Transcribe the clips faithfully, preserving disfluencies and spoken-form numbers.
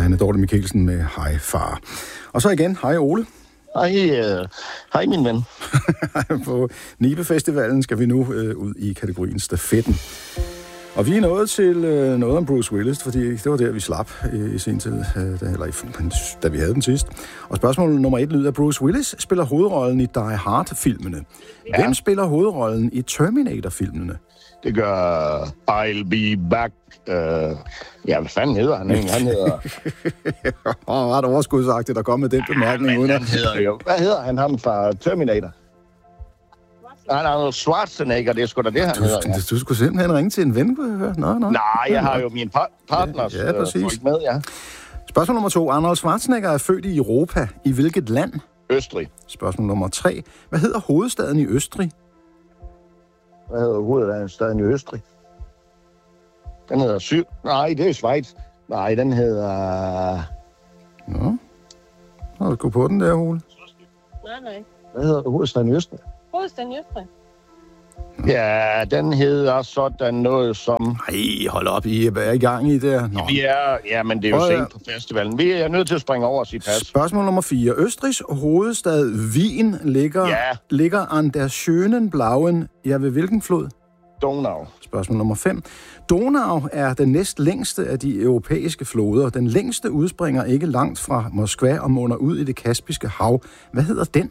Hanne Dorte Mikkelsen med Hej Far. Og så igen, hej Ole. Hej, uh, hej min ven. På Nibe Festivalen skal vi nu uh, ud i kategorien stafetten. Og vi er nået til uh, noget om Bruce Willis, fordi det var der, vi slap uh, i sin tid, uh, da, eller i, da vi havde den sidst. Og spørgsmål nummer et lyder, Bruce Willis spiller hovedrollen i Die Hard-filmene. Ja. Hvem spiller hovedrollen i Terminator-filmene? Det gør I'll Be Back. Uh, ja, hvad fanden hedder han egentlig? Han hedder... Åh, oh, ret overskudsagtigt at komme med den bemærkning. Ja, uden han hedder jo... Hvad hedder han ham fra Terminator? Han er Schwarzenegger, det er sgu da det, han du, hedder. Ja. Du skulle simpelthen ringe til en ven, kunne jeg høre. Nå, nå. Nej, jeg har jo mine par- partners ja, ja, præcis. folk med, ja. Spørgsmål nummer to. Arnold Schwarzenegger er født i Europa. I hvilket land? Østrig. Spørgsmål nummer tre. Hvad hedder hovedstaden i Østrig? Hvad hedder hovedstaden i Østrig? Den hedder Syr... Nej, det er Schweiz. Nej, den hedder... Nå. Nå, du gå på den der, Ole. Nej, nej. Hvad hedder hovedstaden i Østrig? Hovedstaden i Østrig. Ja, den hedder sådan noget som... Nej, hold op, I er i gang i det. Nå. Vi er... Ja, men det er jo Prøv, sent på festivalen. Vi er nødt til at springe over og sige pas. Spørgsmål nummer fire. Østrigs hovedstad Wien ligger, Ja. ligger an der schönen blauen... Ja, ved hvilken flod? Donau. Spørgsmål nummer fem. Donau er den næst længste af de europæiske floder. Den længste udspringer ikke langt fra Moskva og munder ud i det Kaspiske hav. Hvad hedder den?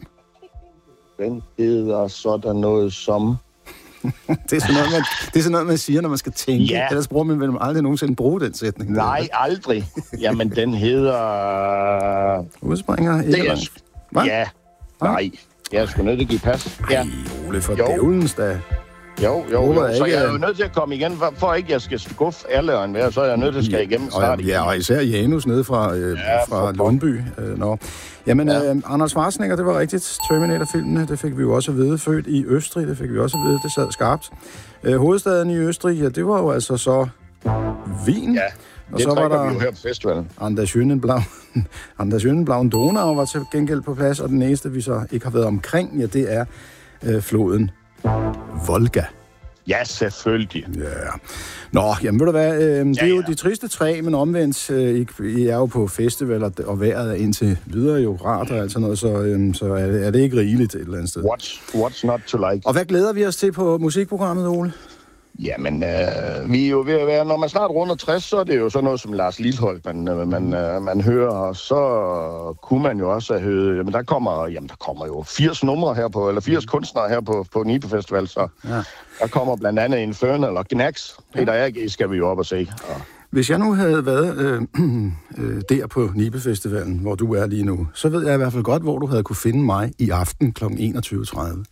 Den hedder sådan noget som... det, er sådan noget, man, det er sådan noget, man siger, når man skal tænke. Ja. Ellers bruger man vel aldrig nogensinde bruge den sætning. Nej, aldrig. Jamen, den hedder... Udspringer ikke Det er... langt. Hvad? Ja. Nej. Jeg er sgu nødt til at give pas. Ja. Ej, Ole, for Jo. dævlens da. Jo, jo, Håber jo. jeg Så ikke, jeg er jo at- nødt til at komme igen, for, for ikke jeg skal skuffe alle og enhver, så er jeg nødt til at skal igennem snart. Og, ja, og især Janus nede fra, øh, Ja, fra for Lundby. Øh, nå. Jamen, Ja. øh, Arnold Schwarzenegger, det var rigtigt. Terminator-filmene, det fik vi jo også at vide. Født i Østrig, det fik vi også at vide. Det sad skarpt. Øh, hovedstaden i Østrig, ja, det var jo altså så Wien. Ja, og det så var trækker der vi jo her på festivalen. An der schönen Blau, An der schönen Blauen Donau var til gengæld på plads, og den eneste, vi så ikke har været omkring, ja, det er øh, floden Volga. Ja, selvfølgelig. Ja. Nå, jamen ved du hvad, øh, det er jo ja. de triste tre, men omvendt, øh, I, I er jo på festival, og, og vejret er indtil videre jo rart og alt sådan noget, så, øh, så er, det, er det ikke rigeligt et eller andet sted. What's, what's not to like? Og hvad glæder vi os til på musikprogrammet, Ole? Jamen, øh, vi er jo ved at være, når man snart runder tres, så er det jo sådan noget som Lars Lilholt, man, øh, man, øh, man hører, og så kunne man jo også have hørt, jamen der kommer, jamen der kommer jo firs numre her på, eller firs kunstnere her på, på Nibe Festival, så Ja. der kommer blandt andet Infernal og Gnax. Peter A G skal vi jo op og se. Og Hvis jeg nu havde været øh, øh, der på Nibe Festivalen, hvor du er lige nu, så ved jeg i hvert fald godt, hvor du havde kunne finde mig i aften kl. enogtyve tredive.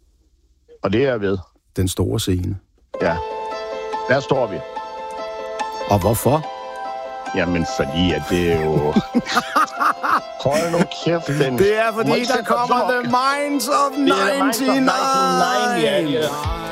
Og det er ved. Den store scene. Ja. Der står vi. Og hvorfor? Jamen, fordi at det er jo... Hold nu kæft, den... Det er fordi, Må I der sætte mig kommer så- The Minds of Det er The Minds of nioghalvfems. nioghalvfems, ja, ja.